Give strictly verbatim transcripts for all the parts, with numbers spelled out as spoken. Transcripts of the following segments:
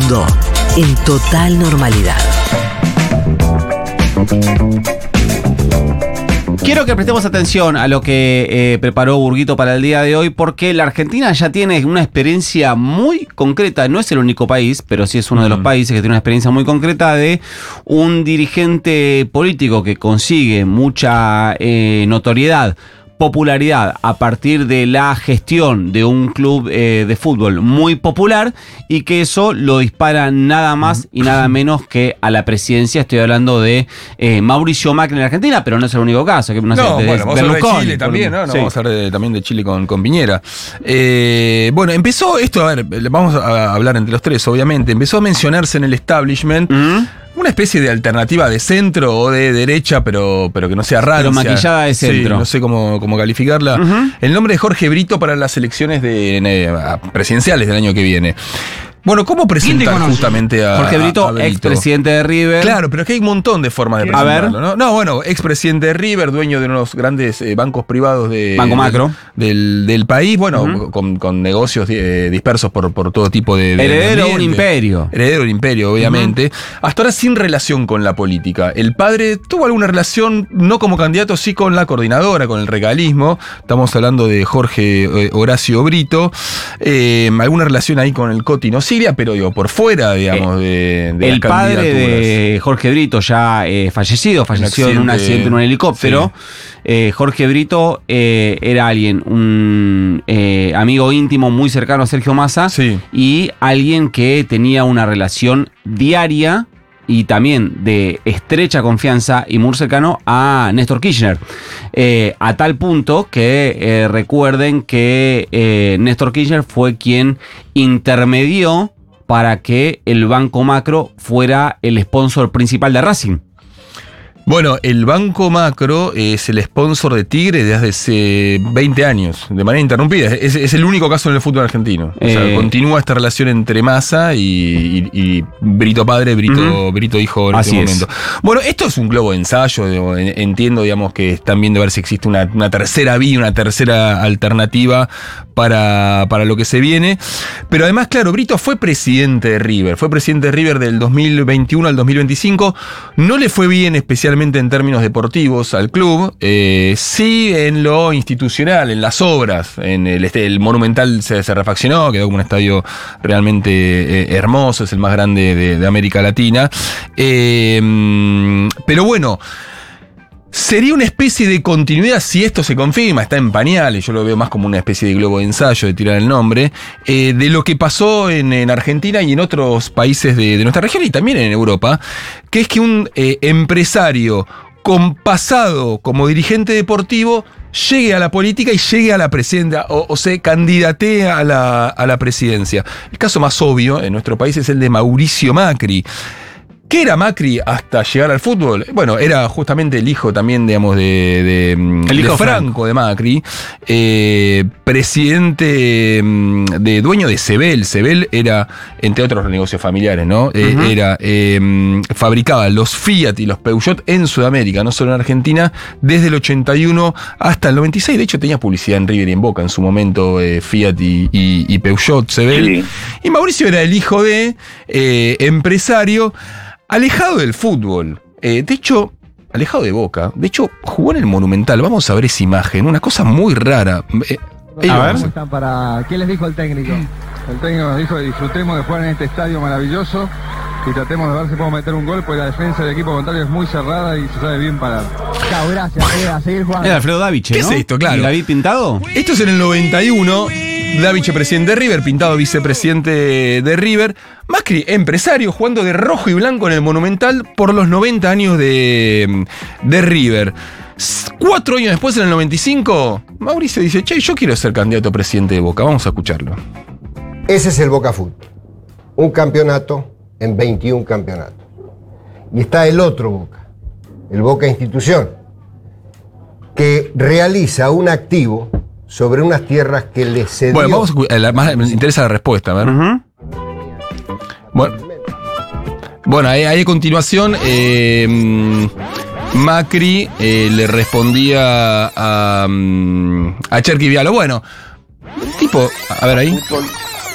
mundo en total normalidad. Quiero que prestemos atención a lo que eh, preparó Burguito para el día de hoy, porque la Argentina ya tiene una experiencia muy concreta. No es el único país, pero sí es uno de los países que tiene una experiencia muy concreta de un dirigente político que consigue mucha eh, notoriedad, popularidad a partir de la gestión de un club eh, de fútbol muy popular, y que eso lo dispara nada más y nada menos que a la presidencia. Estoy hablando de eh, Mauricio Macri en la Argentina, pero no es el único caso. Que no, no sé, bueno, de, vamos a hablar de Chile también, ¿no? no sí. Vamos a hablar de, también de Chile con, con Piñera. Eh, bueno, empezó esto, a ver, vamos a hablar entre los tres, obviamente. Empezó a mencionarse en el establishment ¿Mm? una especie de alternativa de centro o de derecha, pero, pero que no sea rara. Pero maquillada de centro. Sí, no sé cómo, cómo calificarla. Uh-huh. El nombre de Jorge Brito para las elecciones de, de, presidenciales del año que viene. Bueno, ¿cómo presentar justamente a Jorge Brito, a, a expresidente de River? Claro, pero es que hay un montón de formas de presentarlo, a ver. ¿no? No, bueno, expresidente de River, dueño de unos grandes eh, bancos privados de, Banco Macro. Del, del país, bueno, uh-huh. con, con negocios eh, dispersos por, por todo tipo de... de Heredero de un imperio. Heredero de un imperio, obviamente. Uh-huh. Hasta ahora sin relación con la política. El padre tuvo alguna relación, no como candidato, sí con la coordinadora, con el regalismo. Estamos hablando de Jorge eh, Horacio Brito. Eh, alguna relación ahí con el Coti no Siria, pero digo, por fuera, digamos, de, de el las padre de Jorge Brito, ya eh, fallecido, falleció un en un accidente en un helicóptero. Sí. Eh, Jorge Brito eh, era alguien, un eh, amigo íntimo muy cercano a Sergio Massa, sí. y alguien que tenía una relación diaria y también de estrecha confianza y muy cercano a Néstor Kirchner. Eh, a tal punto que eh, recuerden que eh, Néstor Kirchner fue quien intermedió para que el Banco Macro fuera el sponsor principal de Racing. Bueno, el Banco Macro es el sponsor de Tigre desde hace veinte años, de manera interrumpida. Es, es el único caso en el fútbol argentino. O sea, eh, continúa esta relación entre Massa y, y, y Brito padre, Brito, uh-huh. Brito hijo en Así este momento. Es. Bueno, esto es un globo de ensayo. Digo, entiendo, digamos, que están viendo a ver si existe una, una tercera vía, una tercera alternativa para, para lo que se viene. Pero además, claro, Brito fue presidente de River. Fue presidente de River del dos mil veintiuno al dos mil veinticinco. No le fue bien especialmente en términos deportivos al club, eh, sí en lo institucional, en las obras, en el, este, el Monumental se, se refaccionó, quedó como un estadio realmente eh, hermoso, es el más grande de, de América Latina, eh, pero bueno, sería una especie de continuidad si esto se confirma, está en pañales, yo lo veo más como una especie de globo de ensayo, de tirar el nombre, eh, de lo que pasó en, en Argentina y en otros países de, de nuestra región y también en Europa, que es que un eh, empresario con pasado como dirigente deportivo llegue a la política y llegue a la presidencia o, o se candidatee a la, a la presidencia. El caso más obvio en nuestro país es el de Mauricio Macri. ¿Qué era Macri hasta llegar al fútbol? Bueno, era justamente el hijo también, digamos, de, de, el hijo de Franco, de Macri, eh, presidente de dueño de Sebel. Sebel era, entre otros negocios familiares, ¿no? Eh, uh-huh. Era, eh, fabricaba los Fiat y los Peugeot en Sudamérica, no solo en Argentina, desde el ochenta y uno hasta el noventa y seis. De hecho, tenía publicidad en River y en Boca en su momento, eh, Fiat y, y, y Peugeot, Sebel. Sí. Y Mauricio era el hijo de eh, empresario alejado del fútbol, eh, de hecho, alejado de Boca, de hecho, jugó en el Monumental. Vamos a ver esa imagen, una cosa muy rara. Eh, a ver. ¿Cómo están para... ¿Qué les dijo el técnico? El técnico nos dijo que disfrutemos de jugar en este estadio maravilloso y tratemos de ver si podemos meter un gol, porque la defensa del equipo contrario es muy cerrada y se sabe bien parar. Chao, gracias, eh, a seguir jugando. Era Alfredo Daviche, ¿Qué ¿no? es esto? Claro. ¿Y David Pintado? Esto es en el noventa y uno. Daviche, presidente de River, Pintado, vicepresidente de River. Macri, empresario, jugando de rojo y blanco en el Monumental por los noventa años de, de River. Cuatro años después, en el noventa y cinco, Mauricio dice, che, yo quiero ser candidato a presidente de Boca. Vamos a escucharlo. Ese es el Boca Fútbol. Un campeonato en veintiún campeonatos. Y está el otro Boca, el Boca Institución, que realiza un activo sobre unas tierras que le cedió. Bueno, vamos a, la, más, me interesa la respuesta, a ver. Uh-huh. Bueno, bueno, ahí, ahí a continuación, eh, Macri eh, le respondía a, a Cherqui Vialo. Bueno, tipo, a ver ahí.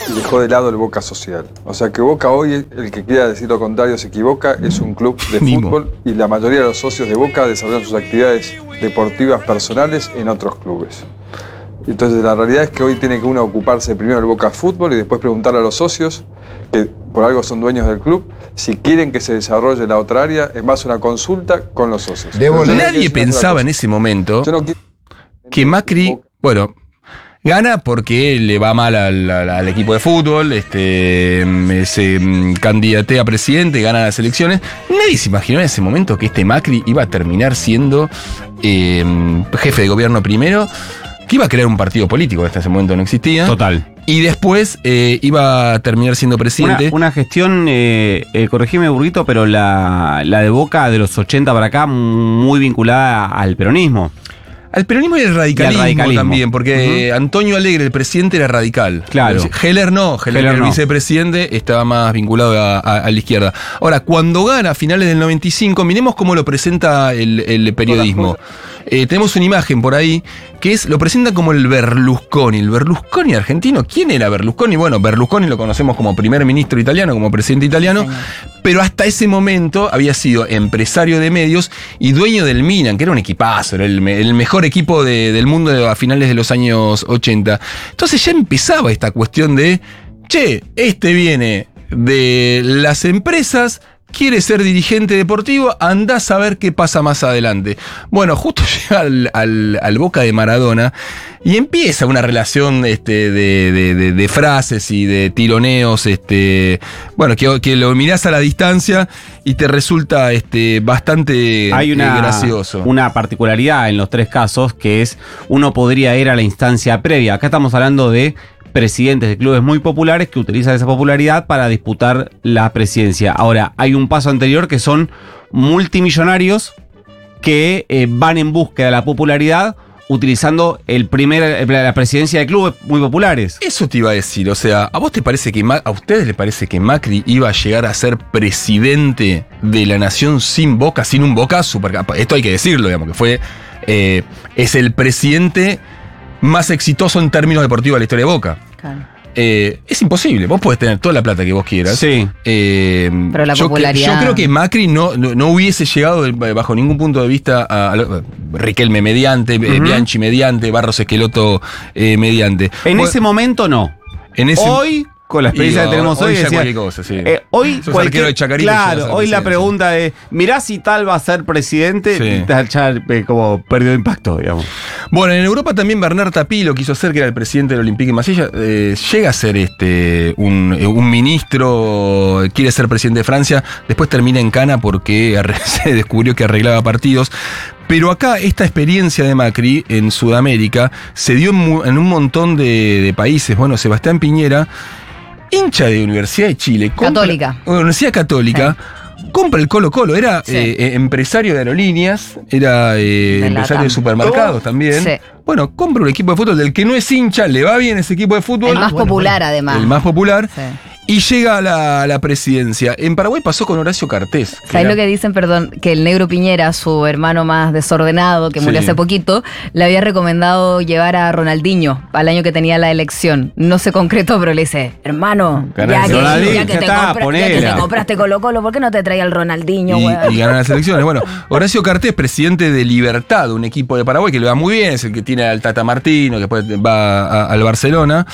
y dejó de lado el Boca social. O sea que Boca hoy, el que quiera decir lo contrario se equivoca, es un club de Mismo. fútbol y la mayoría de los socios de Boca desarrollan sus actividades deportivas personales en otros clubes. Entonces la realidad es que hoy tiene que uno ocuparse primero del Boca Fútbol y después preguntarle a los socios, que por algo son dueños del club, si quieren que se desarrolle la otra área en base a una consulta con los socios. Debo Pero yo no Nadie quiero decir una sola pensaba cosa. en ese momento Yo no quiero- que Macri, bueno, gana porque le va mal al, al- al equipo de fútbol, este, mm, se mm, candidatea a presidente, gana las elecciones. Nadie se imaginó en ese momento que este Macri iba a terminar siendo eh, jefe de gobierno primero, que iba a crear un partido político que hasta ese momento no existía. Total. Y después eh, iba a terminar siendo Una, presidente. una gestión, eh, eh, corregime Burguito, pero la, la de Boca de los ochenta para acá muy vinculada al peronismo. Al peronismo y al radicalismo, Y al radicalismo. también, porque Antonio Alegre, el presidente, era radical. Claro. Heller no, Heller, Heller el no. vicepresidente, estaba más vinculado a, a- a la izquierda. Ahora, cuando gana a finales del noventa y cinco, miremos cómo lo presenta el, el periodismo. Eh, tenemos una imagen por ahí que es, lo presenta como el Berlusconi. El Berlusconi argentino. ¿Quién era Berlusconi? Bueno, Berlusconi lo conocemos como primer ministro italiano, como presidente italiano, pero hasta ese momento había sido empresario de medios y dueño del Milan, que era un equipazo, era el, me- el mejor equipo de- del mundo de- a finales de los años ochenta. Entonces ya empezaba esta cuestión de, che, este viene de las empresas, quiere ser dirigente deportivo, andás a ver qué pasa más adelante. Bueno, justo llega al, al- al Boca de Maradona y empieza una relación este, de, de- de- de frases y de tironeos, este, bueno, que, que lo mirás a la distancia y te resulta este, bastante Hay una, eh, gracioso. una particularidad en los tres casos, que es uno podría ir a la instancia previa. Acá estamos hablando de presidentes de clubes muy populares que utilizan esa popularidad para disputar la presidencia. Ahora, hay un paso anterior que son multimillonarios que eh, van en búsqueda de la popularidad utilizando el primer, la presidencia de clubes muy populares. Eso te iba a decir, o sea, ¿a vos te parece que Ma- a ustedes les parece que Macri iba a llegar a ser presidente de la nación sin Boca, sin un Boca super? Esto hay que decirlo, digamos, que fue eh, es el presidente más exitoso en términos deportivos de la historia de Boca. Claro. Eh, es imposible, vos podés tener toda la plata que vos quieras. Sí. Eh, Pero la yo, popularidad- cre- yo creo que Macri no, no, no hubiese llegado de- bajo ningún punto de vista a, a lo- Riquelme mediante, eh, Bianchi mediante, Barros Esqueloto eh, mediante. En Bueno, ese momento no. en ese, Hoy, con la experiencia Y que tenemos hoy hoy, ya decía, cualquier cosa, sí. eh, hoy Sos cualquier- arquero de Chacarita y llegas a claro, la hoy la presidencia. pregunta es, mirá si tal va a ser presidente, Sí. y tal ya eh, como perdió impacto, digamos. Bueno, en Europa también Bernard Tapie lo quiso hacer, que era el presidente del Olympique de Marsella, eh, llega a ser este un, eh, un ministro, quiere ser presidente de Francia, después termina en Cana porque arre- se descubrió que arreglaba partidos. Pero acá esta experiencia de Macri en Sudamérica se dio en, mu- en un montón de, de países. Bueno, Sebastián Piñera, hincha de Universidad de Chile, compra- Católica. Universidad Católica. Compra el Colo Colo, era Sí. eh, eh, empresario de aerolíneas, era eh, De empresario de Latam. supermercados también. Sí. Bueno, compra un equipo de fútbol del que no es hincha, le va bien ese equipo de fútbol. El más popular, además. El más popular. Sí. Y llega a la, a la presidencia. En Paraguay pasó con Horacio Cartés. que ¿Sabes era- lo que dicen, perdón? Que el negro Piñera, su hermano más desordenado, que murió Sí. hace poquito, le había recomendado llevar a Ronaldinho al año que tenía la elección. No se concretó, pero le dice, hermano, ya Ganás. que, Ronaldinho, ya que ya te, está, compra- ya que ponela. te compraste Colo Colo, ¿por qué no te trae al Ronaldinho, Y, weón? y ganan las elecciones. Bueno, Horacio Cartés, presidente de Libertad, un equipo de Paraguay que le va muy bien, es el que tiene al Tata Martino, que después va a- al Barcelona.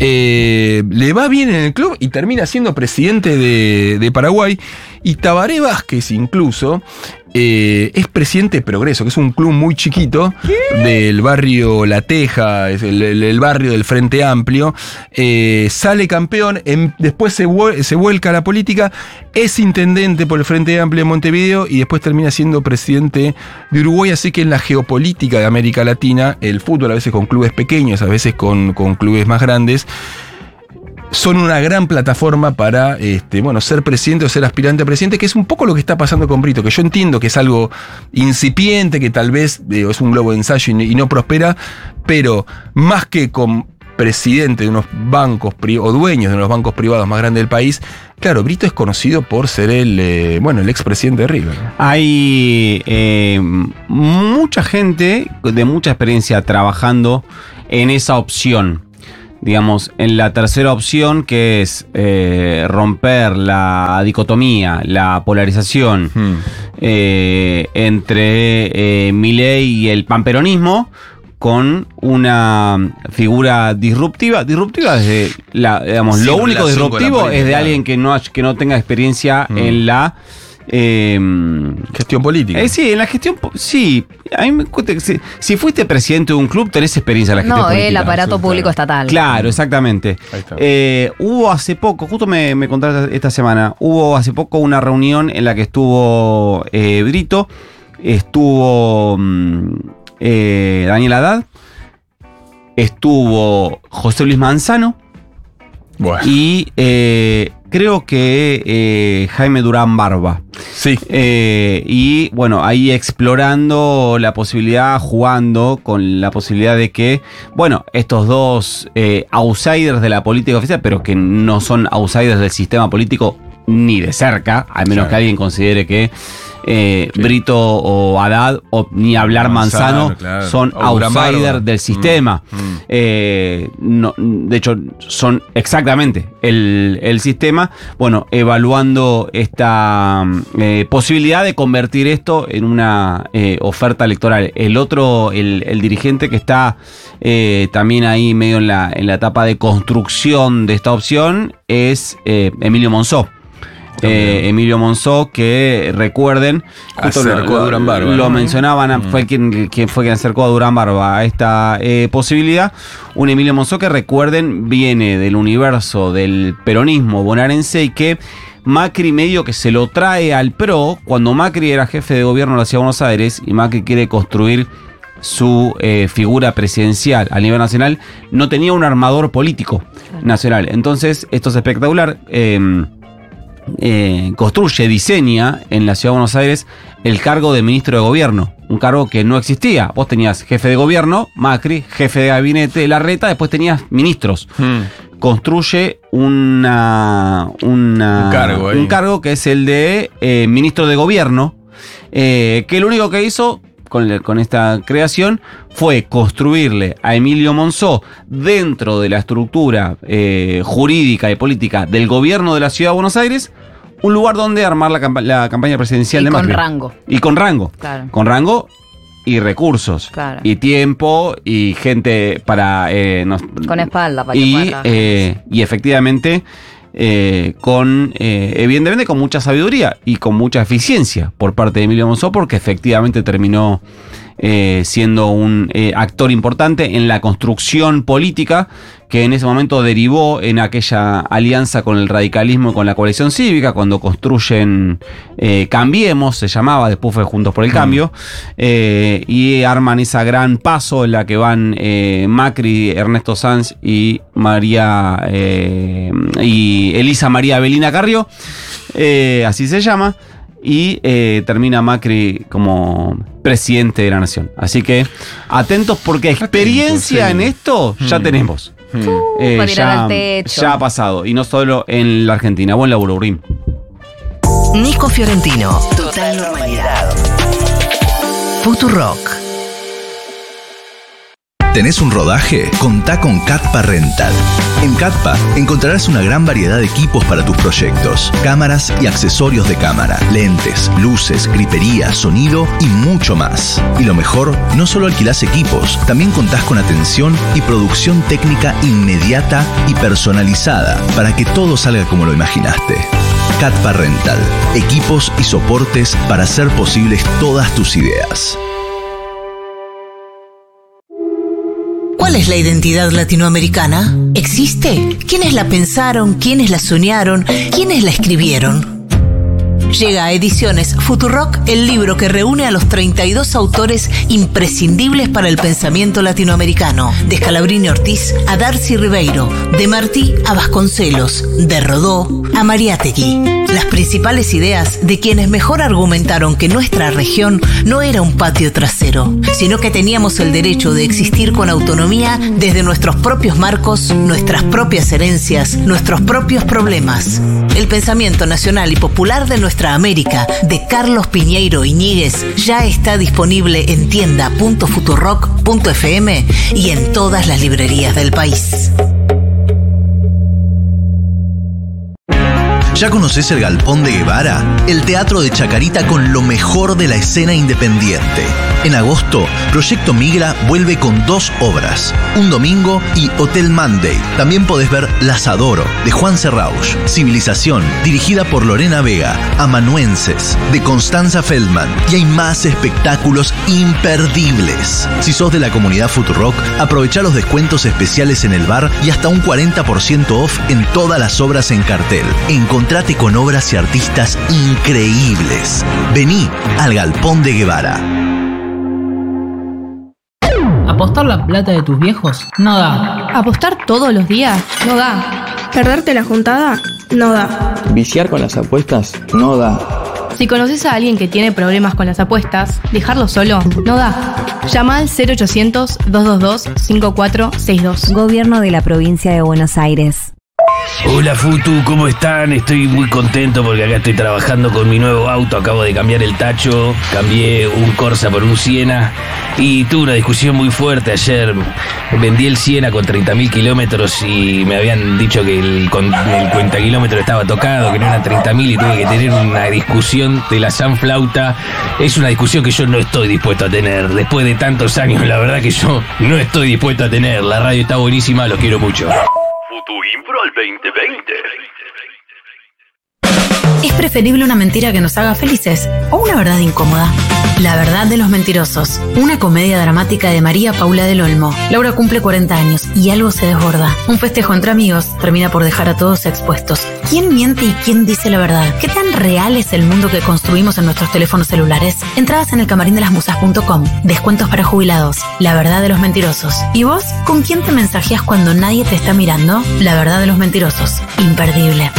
Eh, le va bien en el club y termina siendo presidente de, de Paraguay. Y Tabaré Vázquez, incluso, eh, es presidente de Progreso, que es un club muy chiquito del barrio La Teja, es el, el- el barrio del Frente Amplio. Eh, sale campeón, en- después se, vuel- se vuelca a la política, es intendente por el Frente Amplio de Montevideo y después termina siendo presidente de Uruguay. Así que en la geopolítica de América Latina, el fútbol a veces con clubes pequeños, a veces con, con clubes más grandes, son una gran plataforma para este, bueno, ser presidente o ser aspirante a presidente, que es un poco lo que está pasando con Brito, que yo entiendo que es algo incipiente, que tal vez eh, es un globo de ensayo y, no- y no prospera, pero más que con presidente de unos bancos pri- o dueños de unos bancos privados más grandes del país, claro, Brito es conocido por ser el, eh, bueno, el expresidente de River. Hay eh, mucha gente de mucha experiencia trabajando en esa opción digamos, en la tercera opción, que es eh, romper la dicotomía, la polarización Hmm. eh, entre eh, Milei y el panperonismo, con una figura disruptiva. Disruptiva desde la, digamos, Sin lo único relación con la disruptivo política, es de claro. alguien que no, ha- que no tenga experiencia Mm. en la. eh, Gestión política. eh, sí, en la gestión. po- Sí, a mí me cuenta que si, si fuiste presidente de un club, tenés experiencia en la gestión No, política. el aparato sí, público claro. estatal. Claro, exactamente. Ahí está. Eh, hubo hace poco, justo me, me contaste esta semana, hubo hace poco una reunión en la que estuvo eh, Brito, estuvo mm, eh, Daniel Haddad, estuvo José Luis Manzano Bueno. y eh, creo que eh, Jaime Durán Barba. Sí. Eh, y bueno, ahí explorando la posibilidad, jugando con la posibilidad de que, bueno, estos dos eh, outsiders de la política oficial, pero que no son outsiders del sistema político ni de cerca, al menos Claro. que alguien considere que eh, Brito o Haddad, o ni hablar Manzano, Manzano, claro. son O Durán Barba. outsiders del sistema. Mm, mm. Eh, no, de hecho, son exactamente el, el sistema. Bueno, evaluando esta eh, posibilidad de convertir esto en una eh, oferta electoral. El otro, el, el dirigente que está eh, también ahí medio en la, en la etapa de construcción de esta opción es eh, Emilio Monzó. Eh, Emilio Monzó, que recuerden, justo Acercó lo, a Durán Barba, lo ¿no? mencionaban, Mm. fue quien, quien fue quien acercó a Durán Barba a esta eh, posibilidad. Un Emilio Monzó que, recuerden, viene del universo del peronismo bonaerense y que Macri medio que se lo trae al PRO cuando Macri era jefe de gobierno de la Ciudad de Buenos Aires y Macri quiere construir su eh, figura presidencial a nivel nacional, no tenía un armador político nacional. Entonces, esto es espectacular. Eh, Eh, construye, diseña en la Ciudad de Buenos Aires el cargo de ministro de gobierno, un cargo que no existía. Vos tenías jefe de gobierno, Macri, jefe de gabinete, Larreta, después tenías ministros. Hmm. Construye una, una- Un cargo ahí. un cargo que es el de eh, ministro de gobierno, eh, que lo único que hizo con, le- con esta creación fue construirle a Emilio Monzó, dentro de la estructura eh, jurídica y política del gobierno de la Ciudad de Buenos Aires, un lugar donde armar la, campa- la campaña presidencial Y de con Macri. rango. Y con rango. Claro. Con rango y recursos. Claro. Y tiempo y gente para... eh, nos- Con espalda para y, que pueda trabajar. eh, y efectivamente, eh, con eh, evidentemente con mucha sabiduría y con mucha eficiencia por parte de Emilio Monzó, porque efectivamente terminó eh, siendo un eh, actor importante en la construcción política que en ese momento derivó en aquella alianza con el radicalismo y con la coalición cívica, cuando construyen eh, Cambiemos, se llamaba, después fue Juntos por el Cambio, eh, y arman esa gran paso en la que van eh, Macri, Ernesto Sanz y María eh, y Elisa María Belina Carrió, eh, así se llama. Y eh, termina Macri como presidente de la nación. Así que atentos, porque experiencia sí. en esto ya Hmm. tenemos. Hmm. Eh, para tirar ya, al techo. ya ha pasado. Y no solo en la Argentina. Buen laburo, Urim. Nico Fiorentino. Total normalidad. Futurock. ¿Tenés un rodaje? Contá con Catpa Rental. En Catpa encontrarás una gran variedad de equipos para tus proyectos, cámaras y accesorios de cámara, lentes, luces, gripería, sonido y mucho más. Y lo mejor, no solo alquilás equipos, también contás con atención y producción técnica inmediata y personalizada para que todo salga como lo imaginaste. Catpa Rental, equipos y soportes para hacer posibles todas tus ideas. ¿Cuál es la identidad latinoamericana? ¿Existe? ¿Quiénes la pensaron? ¿Quiénes la soñaron? ¿Quiénes la escribieron? Llega a Ediciones Futurock el libro que reúne a los treinta y dos autores imprescindibles para el pensamiento latinoamericano. De Scalabrini Ortiz a Darcy Ribeiro, de Martí a Vasconcelos, de Rodó a Mariátegui. Las principales ideas de quienes mejor argumentaron que nuestra región no era un patio trasero, sino que teníamos el derecho de existir con autonomía desde nuestros propios marcos, nuestras propias herencias, nuestros propios problemas. El pensamiento nacional y popular de nuestra América, de Carlos Piñeiro Iñiguez, ya está disponible en tienda punto futurock punto f m y en todas las librerías del país. ¿Ya conoces el Galpón de Guevara? El teatro de Chacarita con lo mejor de la escena independiente. En agosto, Proyecto Migra vuelve con dos obras, Un Domingo y Hotel Monday. También podés ver Las Adoro, de Juan Serrauch, Civilización, dirigida por Lorena Vega, Amanuenses, de Constanza Feldman, y hay más espectáculos imperdibles. Si sos de la comunidad Futurock, aprovecha los descuentos especiales en el bar y hasta un cuarenta por ciento off en todas las obras en cartel. Encontrate con obras y artistas increíbles. Vení al Galpón de Guevara. ¿Apostar la plata de tus viejos? No da. ¿Apostar todos los días? No da. ¿Perderte la juntada? No da. ¿Viciar con las apuestas? No da. Si conoces a alguien que tiene problemas con las apuestas, dejarlo solo no da. Llama al cero ochocientos, doscientos veintidós, cincuenta y cuatro sesenta y dos. Gobierno de la Provincia de Buenos Aires. Hola Futu, ¿cómo están? Estoy muy contento porque acá estoy trabajando con mi nuevo auto. Acabo de cambiar el tacho, cambié un Corsa por un Siena y tuve una discusión muy fuerte ayer. Vendí el Siena con treinta mil kilómetros y me habían dicho que el, con, el cuenta kilómetros estaba tocado, que no eran treinta mil, y tuve que tener una discusión de la sanflauta. Es una discusión que yo no estoy dispuesto a tener. Después de tantos años, la verdad que yo no estoy dispuesto a tener. La radio está buenísima, los quiero mucho. Futuimpro al veinte veinte. ¿Es preferible una mentira que nos haga felices o una verdad incómoda? La verdad de los mentirosos. Una comedia dramática de María Paula del Olmo. Laura cumple cuarenta años y algo se desborda. Un festejo entre amigos termina por dejar a todos expuestos. ¿Quién miente y quién dice la verdad? ¿Qué tan real es el mundo que construimos en nuestros teléfonos celulares? Entradas en el camarín de las musas punto com. Descuentos para jubilados. La verdad de los mentirosos. ¿Y vos? ¿Con quién te mensajeas cuando nadie te está mirando? La verdad de los mentirosos. Imperdible.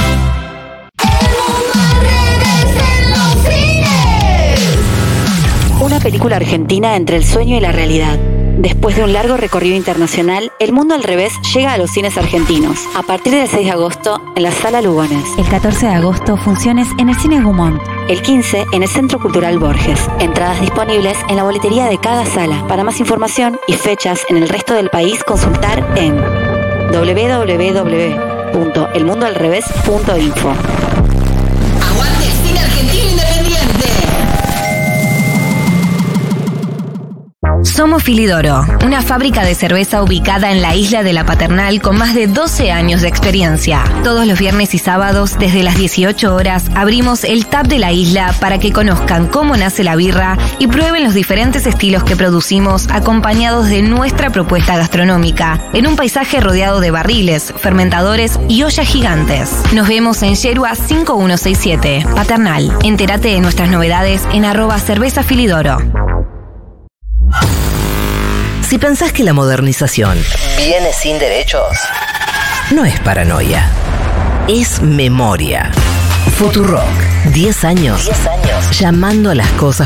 Una película argentina entre el sueño y la realidad. Después de un largo recorrido internacional, El Mundo al Revés llega a los cines argentinos. A partir del seis de agosto, en la Sala Lugones. El catorce de agosto, funciones en el Cine Gumont. El quince, en el Centro Cultural Borges. Entradas disponibles en la boletería de cada sala. Para más información y fechas en el resto del país, consultar en doble u doble u doble u punto el mundo al revés punto info. ¡Aguante el cine argentino independiente! Somos Filidoro, una fábrica de cerveza ubicada en la isla de La Paternal con más de doce años de experiencia. Todos los viernes y sábados, desde las dieciocho horas, abrimos el tap de la isla para que conozcan cómo nace la birra y prueben los diferentes estilos que producimos acompañados de nuestra propuesta gastronómica, en un paisaje rodeado de barriles, fermentadores y ollas gigantes. Nos vemos en Yerua cinco uno seis siete, Paternal. Entérate de nuestras novedades en arroba cerveza Filidoro. Si pensás que la modernización viene sin derechos, no es paranoia, es memoria. Futurock, diez años, diez años llamando a las cosas